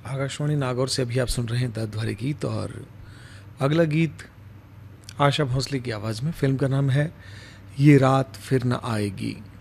आकाशवाणी नागौर से अभी आप सुन रहे हैं दर्द भरे गीत। और अगला गीत आशा भोसले की आवाज़ में। फिल्म का नाम है ये रात फिर न आएगी।